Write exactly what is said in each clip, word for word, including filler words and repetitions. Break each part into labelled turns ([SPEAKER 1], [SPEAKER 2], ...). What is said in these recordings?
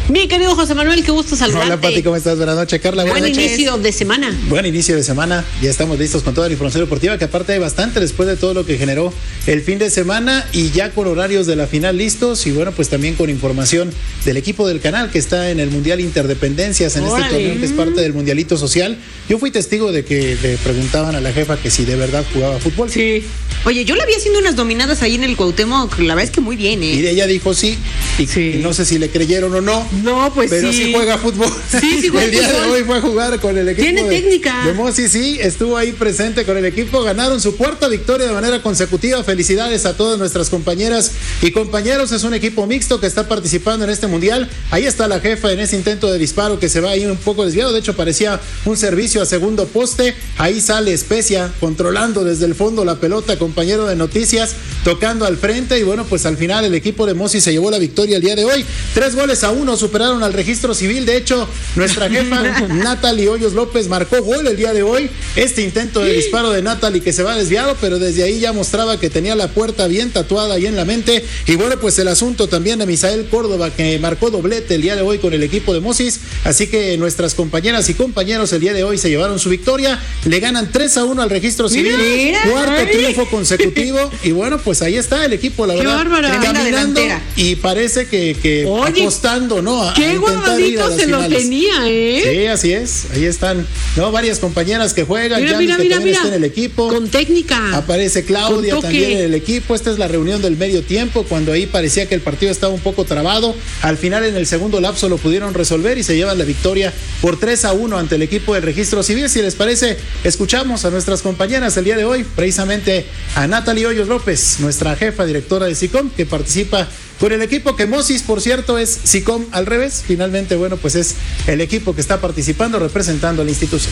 [SPEAKER 1] Mi querido José Manuel, qué gusto saludarte.
[SPEAKER 2] Hola, Pati, ¿cómo estás? Buenas noches, Carla.
[SPEAKER 1] Buen
[SPEAKER 2] Buenas noches.
[SPEAKER 1] inicio de semana.
[SPEAKER 2] Buen inicio de semana. Ya estamos listos con toda la información deportiva, que aparte hay bastante después de todo lo que generó el fin de semana y ya con horarios de la final listos y bueno, pues también con información del equipo del canal que está en el Mundial Interdependencias, en
[SPEAKER 1] Órale.
[SPEAKER 2] este torneo que es parte del Mundialito Social. Yo fui testigo de que le preguntaban a la jefa que si de verdad jugaba fútbol.
[SPEAKER 1] Sí.
[SPEAKER 3] Oye, yo la vi haciendo unas dominadas ahí en el Cuauhtémoc, la verdad es que muy bien, ¿eh?
[SPEAKER 2] Y ella dijo sí, y,
[SPEAKER 1] Sí.
[SPEAKER 2] y no sé si le creyeron o no.
[SPEAKER 1] No, pues
[SPEAKER 2] pero
[SPEAKER 1] sí.
[SPEAKER 2] sí juega fútbol.
[SPEAKER 1] Sí, sí juega
[SPEAKER 2] El día
[SPEAKER 1] fútbol.
[SPEAKER 2] de hoy fue a jugar con el equipo.
[SPEAKER 1] Tiene
[SPEAKER 2] de,
[SPEAKER 1] técnica.
[SPEAKER 2] De Mosi, sí, estuvo ahí presente con el equipo. Ganaron su cuarta victoria de manera consecutiva. Felicidades a todas nuestras compañeras y compañeros. Es un equipo mixto que está participando en este mundial. Ahí está la jefa en ese intento de disparo que se va ahí un poco desviado. De hecho, parecía un servicio a segundo poste. Ahí sale Especia controlando desde el fondo la pelota, compañero de noticias, tocando al frente. Y bueno, pues al final el equipo de Mosi se llevó la victoria el día de hoy. Tres goles a uno superaron al registro civil. De hecho, nuestra jefa Natalie Hoyos López marcó gol el día de hoy. Este intento de disparo de Natalie que se va desviado, pero desde ahí ya mostraba que tenía la puerta bien tatuada ahí en la mente. Y bueno, pues el asunto también de Misael Córdoba, que marcó doblete el día de hoy con el equipo de Mosis. Así que nuestras compañeras y compañeros el día de hoy se llevaron su victoria. Le ganan tres a uno al registro civil.
[SPEAKER 1] Mira,
[SPEAKER 2] Cuarto
[SPEAKER 1] ay.
[SPEAKER 2] triunfo consecutivo. Y bueno, pues ahí está el equipo, la
[SPEAKER 1] Qué
[SPEAKER 2] verdad.
[SPEAKER 1] bárbara.
[SPEAKER 3] Tremenda
[SPEAKER 2] Caminando
[SPEAKER 3] delantera.
[SPEAKER 2] y parece que, que
[SPEAKER 1] Oye,
[SPEAKER 2] apostando, ¿no? A, a
[SPEAKER 1] Qué
[SPEAKER 2] intentar ir a
[SPEAKER 1] guardadito
[SPEAKER 2] las
[SPEAKER 1] se lo
[SPEAKER 2] finales.
[SPEAKER 1] tenía, ¿eh?
[SPEAKER 2] Sí, así es. Ahí están, ¿no? Varias compañeras que juegan.
[SPEAKER 1] Mira,
[SPEAKER 2] Yanis,
[SPEAKER 1] mira,
[SPEAKER 2] que
[SPEAKER 1] mira,
[SPEAKER 2] también
[SPEAKER 1] mira.
[SPEAKER 2] está en el equipo.
[SPEAKER 1] Con técnica.
[SPEAKER 2] Aparece Claudia
[SPEAKER 1] Con toque.
[SPEAKER 2] también en el equipo. Esta es la reunión del medio tiempo, cuando ahí parecía que el partido estaba un poco trabado. Al final, en el segundo lapso, lo pudieron resolver y se llevan la victoria por tres a uno ante el equipo del registro civil. Si les parece, escuchamos a nuestras compañeras el día de hoy, precisamente a Natalie Hoyos López, nuestra jefa directora de SICOM, que participa con el equipo que Mosis, por cierto, es SICOM al revés. Finalmente, bueno, pues es el equipo que está participando representando a la institución.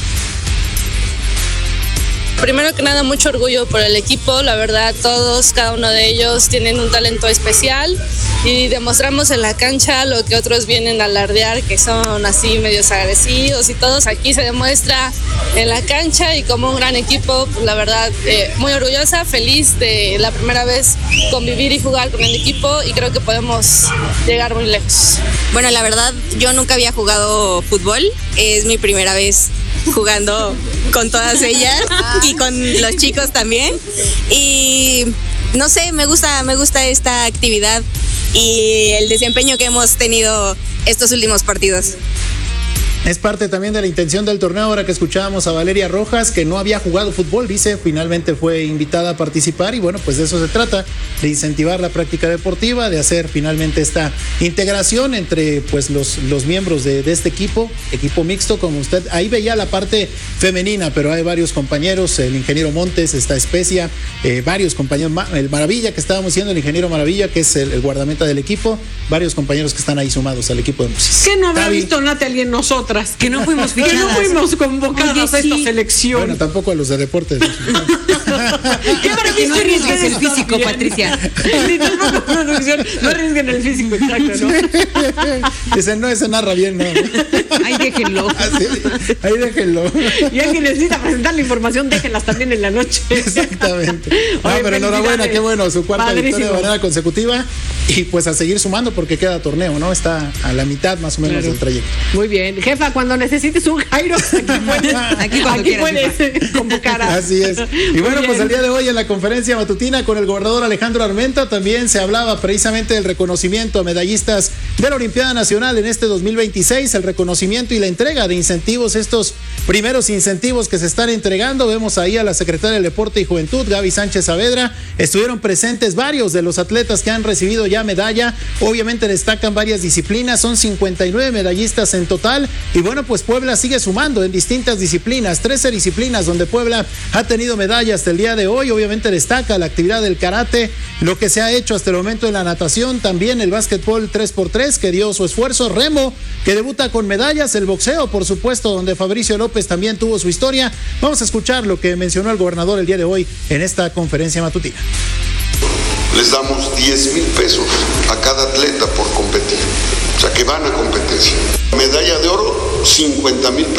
[SPEAKER 4] Primero que nada, mucho orgullo por el equipo, la verdad todos, cada uno de ellos tienen un talento especial y demostramos en la cancha lo que otros vienen a alardear, que son así medios agresivos y todos. Aquí se demuestra en la cancha y como un gran equipo, pues, la verdad eh, muy orgullosa, feliz de la primera vez convivir y jugar con el equipo y creo que podemos llegar muy lejos.
[SPEAKER 3] Bueno, la verdad, yo nunca había jugado fútbol, es mi primera vez jugando con todas ellas y con los chicos también. Y no sé, me gusta, me gusta esta actividad y el desempeño que hemos tenido estos últimos partidos.
[SPEAKER 2] Es parte también de la intención del torneo. Ahora que escuchábamos a Valeria Rojas, que no había jugado fútbol, dice, finalmente fue invitada a participar y bueno, pues de eso se trata, de incentivar la práctica deportiva, de hacer finalmente esta integración entre pues los, los miembros de, de este equipo, equipo mixto, como usted, ahí veía la parte femenina, pero hay varios compañeros, el ingeniero Montes, está Especia, eh, varios compañeros, el Maravilla que estábamos diciendo, el ingeniero Maravilla, que es el, el guardameta del equipo, varios compañeros que están ahí sumados al equipo de Mosis.
[SPEAKER 1] ¿Qué no habrá
[SPEAKER 2] Gaby.
[SPEAKER 1] visto Natalie en nosotras?
[SPEAKER 3] Que no fuimos
[SPEAKER 1] Que no
[SPEAKER 3] fichadas.
[SPEAKER 1] fuimos convocadas
[SPEAKER 3] Oye,
[SPEAKER 1] a esta
[SPEAKER 3] sí.
[SPEAKER 1] selección.
[SPEAKER 2] Bueno, tampoco a los de deportes.
[SPEAKER 1] ¿Qué habrá
[SPEAKER 3] Que
[SPEAKER 1] visto
[SPEAKER 3] no
[SPEAKER 1] en
[SPEAKER 3] arriesgues
[SPEAKER 1] ustedes
[SPEAKER 3] el físico,
[SPEAKER 1] también?
[SPEAKER 3] Patricia.
[SPEAKER 1] Sí, tampoco, producción, no arriesguen el físico, exacto, ¿no?
[SPEAKER 2] Dicen, no, ese narra bien, no.
[SPEAKER 3] Ahí déjenlo.
[SPEAKER 2] Así, ahí déjenlo.
[SPEAKER 1] Y alguien necesita presentar la información, déjenlas también en la noche.
[SPEAKER 2] Exactamente. No,
[SPEAKER 1] Oye,
[SPEAKER 2] pero enhorabuena,
[SPEAKER 1] felicidades.
[SPEAKER 2] qué bueno, su cuarta
[SPEAKER 1] Padrísimo.
[SPEAKER 2] victoria de manera consecutiva y pues a seguir sumando porque queda torneo, ¿no? Está a la mitad más o menos
[SPEAKER 1] Claro.
[SPEAKER 2] del trayecto.
[SPEAKER 1] Muy bien. Jefa, cuando necesites un Jairo, aquí puedes,
[SPEAKER 3] Aquí cuando
[SPEAKER 1] aquí
[SPEAKER 3] quieras,
[SPEAKER 1] puedes convocar a...
[SPEAKER 2] Así es. Y
[SPEAKER 1] Muy
[SPEAKER 2] bueno,
[SPEAKER 1] bien.
[SPEAKER 2] pues el día de hoy en la conferencia matutina con el gobernador Alejandro Armenta también se hablaba precisamente del reconocimiento a medallistas de la Olimpiada Nacional en este dos mil veintiséis, el reconocimiento y la entrega de incentivos, estos primeros incentivos que se están entregando. Vemos ahí a la secretaria del Deporte y Juventud, Gaby Sánchez Saavedra. Estuvieron presentes varios de los atletas que han recibido ya medalla. Obviamente destacan varias disciplinas, son cincuenta y nueve medallistas en total. Y bueno, pues Puebla sigue sumando en distintas disciplinas, trece disciplinas donde Puebla ha tenido medallas hasta el día de hoy. Obviamente destaca la actividad del karate, lo que se ha hecho hasta el momento en la natación, también el básquetbol tres por tres que dio su esfuerzo, remo que debuta con medallas, el boxeo por supuesto donde Fabricio López también tuvo su historia. Vamos a escuchar lo que mencionó el gobernador el día de hoy en esta conferencia matutina.
[SPEAKER 5] Les damos diez mil pesos a cada atleta por competir, o sea que van a competencia. Medalla de oro, cincuenta mil